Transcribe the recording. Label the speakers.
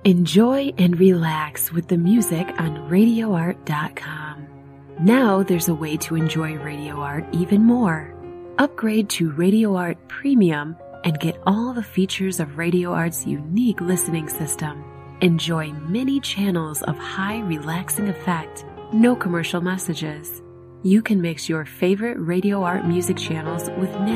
Speaker 1: Enjoy and relax with the music on RadioArt.com. Now there's a way to enjoy Radio Art even more. Upgrade to Radio Art Premium and get all the features of Radio Art's unique listening system. Enjoy many channels of high relaxing effect, no commercial messages. You can mix your favorite Radio Art music channels with